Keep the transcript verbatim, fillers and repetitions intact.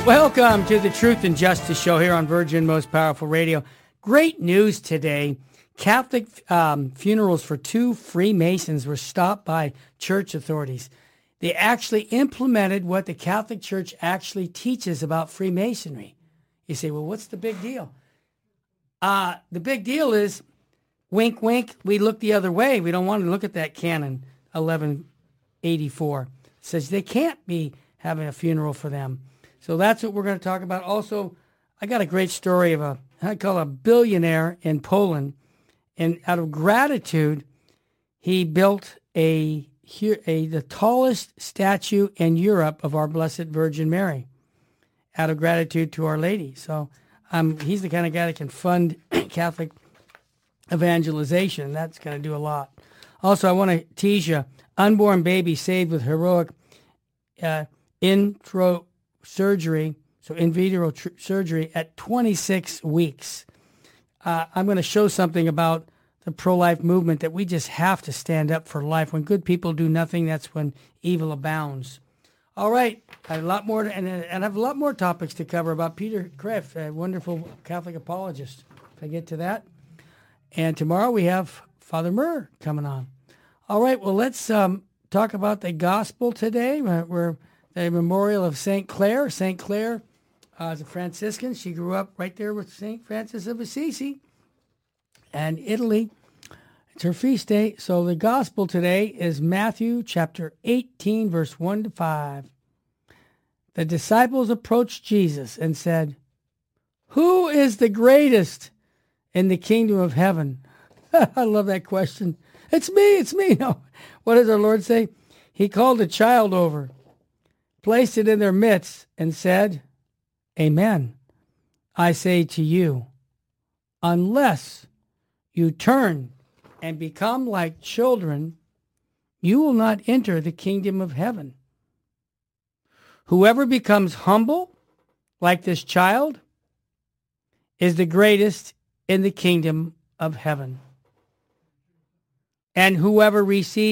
Welcome to the Truth and Justice Show here on Virgin Most Powerful Radio. Great news today. Catholic um, funerals for two Freemasons were stopped by church authorities. They actually implemented what the Catholic Church actually teaches about Freemasonry. You say, well, what's the big deal? Uh, the big deal is, wink, wink, we look the other way. We don't want to look at that canon eleven eighty-four. It says they can't be having a funeral for them. So that's what we're going to talk about. Also, I got a great story of a, I call a billionaire in Poland. And out of gratitude, he built a, a the tallest statue in Europe of our Blessed Virgin Mary, out of gratitude to Our Lady. So um, he's the kind of guy that can fund Catholic evangelization. That's going to do a lot. Also, I want to tease you, unborn baby saved with heroic uh, intro surgery, so in vitro tr- surgery at twenty-six weeks. Uh, I'm going to show something about the pro-life movement that we just have to stand up for life. When good people do nothing, that's when evil abounds. All right, I have a lot more, to, and, and I have a lot more topics to cover about Peter Kreeft, a wonderful Catholic apologist. If I get to that. And tomorrow we have Father Murr coming on. All right, well, let's um, talk about the gospel today. We're the memorial of Saint Clare. Saint Clare uh, is a Franciscan. She grew up right there with Saint Francis of Assisi and Italy. It's her feast day. So the gospel today is Matthew chapter eighteen, verse one to five. The disciples approached Jesus and said, "Who is the greatest in the kingdom of heaven?" I love that question. It's me, it's me. No. What does our Lord say? He called a child over, placed it in their midst, and said, "Amen. I say to you, unless you turn and become like children, you will not enter the kingdom of heaven. Whoever becomes humble like this child is the greatest in the kingdom of heaven. And whoever receives